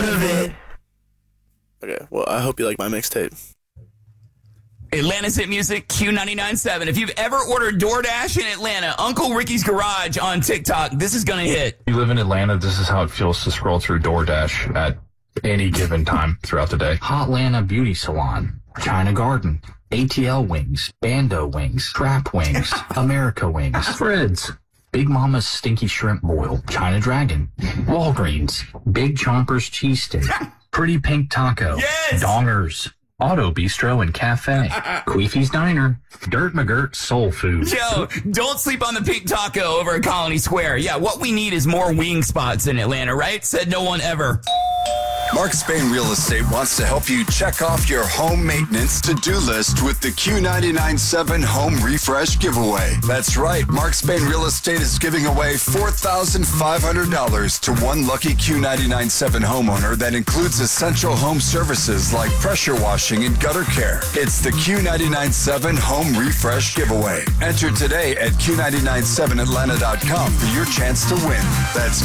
part of it. Okay, well, I hope you like my mixtape. Atlanta's Hit Music, Q99.7. If you've ever ordered DoorDash in Atlanta, Uncle Ricky's Garage on TikTok, this is going to hit. You live in Atlanta, this is how it feels to scroll through DoorDash at any given time throughout the day. Hotlanta Beauty Salon, China Garden, ATL Wings, Bando Wings, Trap Wings, America Wings, Fred's, Big Mama's Stinky Shrimp Boil, China Dragon, Walgreens, Big Chompers Cheesesteak, Pretty Pink Taco, Yes! Dongers, Auto Bistro and Cafe, Queefy's Diner, Dirt McGirt Soul Food. Yo, don't sleep on the pink taco over at Colony Square. Yeah, what we need is more wing spots in Atlanta, right? Said no one ever. Mark Spain Real Estate wants to help you check off your home maintenance to-do list with the Q99.7 Home Refresh Giveaway. That's right, Mark Spain Real Estate is giving away $4,500 to one lucky Q99.7 homeowner that includes essential home services like pressure washing and gutter care. It's the Q99.7 Home Refresh Giveaway. Enter today at Q997Atlanta.com for your chance to win. That's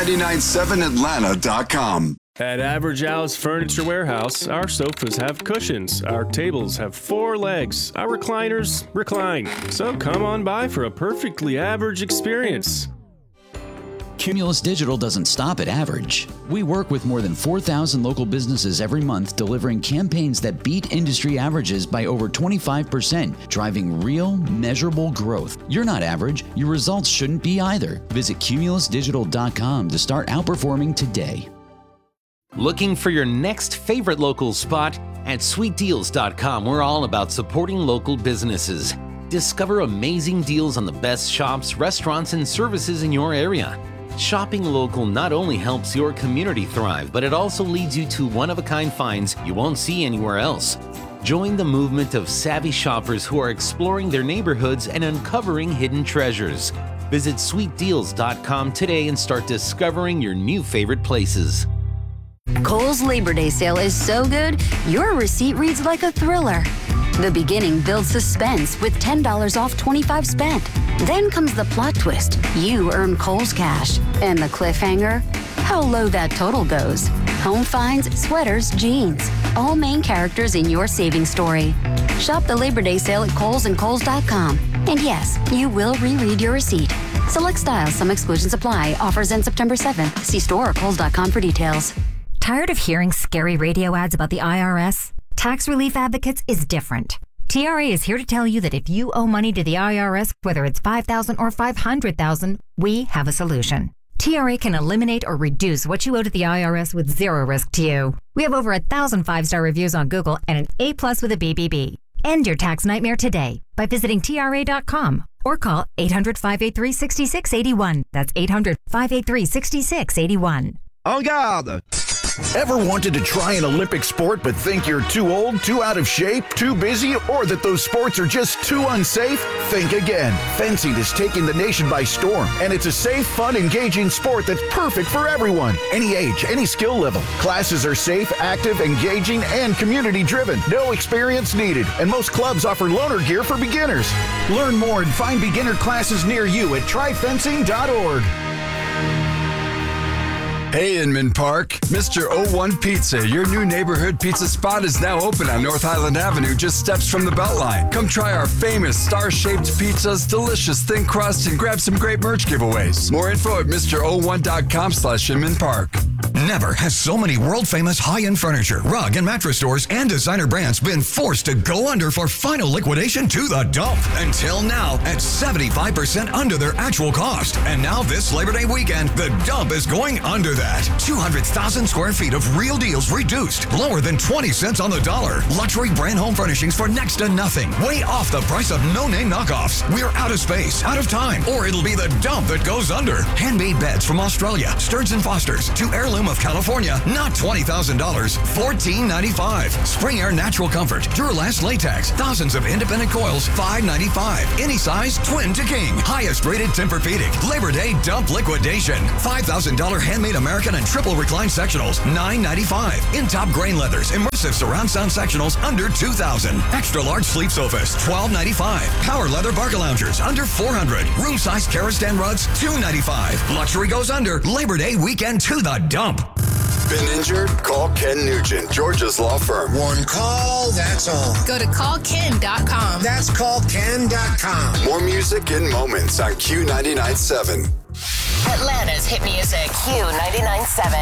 Q997Atlanta.com. At Average Al's Furniture Warehouse, our sofas have cushions, our tables have 4 legs, our recliners recline. So come on by for a perfectly average experience. Cumulus Digital doesn't stop at average. We work with more than 4,000 local businesses every month, delivering campaigns that beat industry averages by over 25%, driving real, measurable growth. You're not average. Your results shouldn't be either. Visit cumulusdigital.com to start outperforming today. Looking for your next favorite local spot? At sweetdeals.com, we're all about supporting local businesses. Discover amazing deals on the best shops, restaurants, and services in your area. Shopping local not only helps your community thrive, but it also leads you to one-of-a-kind finds you won't see anywhere else. Join the movement of savvy shoppers who are exploring their neighborhoods and uncovering hidden treasures. Visit sweetdeals.com today and start discovering your new favorite places. Kohl's Labor Day sale is so good, your receipt reads like a thriller. The beginning builds suspense with $10 off 25 spent. Then comes the plot twist. You earn Kohl's cash. And the cliffhanger? How low that total goes. Home finds, sweaters, jeans. All main characters in your saving story. Shop the Labor Day sale at Kohl's and Kohl's.com. And yes, you will reread your receipt. Select styles, some exclusions apply. Offers end September 7th. See store or Kohl's.com for details. Tired of hearing scary radio ads about the IRS? Tax Relief Advocates is different. TRA is here to tell you that if you owe money to the IRS, whether it's $5,000 or $500,000, we have a solution. TRA can eliminate or reduce what you owe to the IRS with zero risk to you. We have over 1,000 5-star reviews on Google and an A+ with a BBB. End your tax nightmare today by visiting TRA.com or call 800-583-6681. That's 800-583-6681. En garde! Ever wanted to try an Olympic sport but think you're too old, too out of shape, too busy, or that those sports are just too unsafe? Think again. Fencing is taking the nation by storm, and it's a safe, fun, engaging sport that's perfect for everyone. Any age, any skill level. Classes are safe, active, engaging, and community-driven. No experience needed, and most clubs offer loaner gear for beginners. Learn more and find beginner classes near you at tryfencing.org. Hey, Inman Park. Mr. 01 Pizza, your new neighborhood pizza spot, is now open on North Island Avenue, just steps from the Beltline. Come try our famous star-shaped pizzas, delicious thin crust, and grab some great merch giveaways. More info at Mr01.com/Inman Park. Never has so many world-famous high-end furniture, rug, and mattress stores and designer brands been forced to go under for final liquidation to the dump. Until now, at 75% under their actual cost. And now this Labor Day weekend, the dump is going under that. 200,000 square feet of real deals reduced, lower than 20 cents on the dollar. Luxury brand home furnishings for next to nothing, way off the price of no-name knockoffs. We're out of space, out of time, or it'll be the dump that goes under. Handmade beds from Australia, Stearns & Foster's, to Heirloom of California, not $20,000, $14.95. Spring Air Natural Comfort, Duralast Latex, thousands of independent coils, $5.95. Any size, twin to king. Highest rated Tempur-Pedic. Labor Day dump liquidation. $5,000 handmade American and triple recline sectionals, $9.95. In-top grain leathers, immersive surround sound sectionals, under $2,000. Extra large sleep sofas, $12.95. Power leather barca loungers, under $400. Room size Karastan rugs, $2.95. Luxury goes under. Labor Day weekend to the dump. Been injured? Call Ken Nugent, Georgia's law firm. One call, that's all. Go to callken.com. That's callken.com. More music in moments on Q99.7. Atlanta's hit music, Q99.7.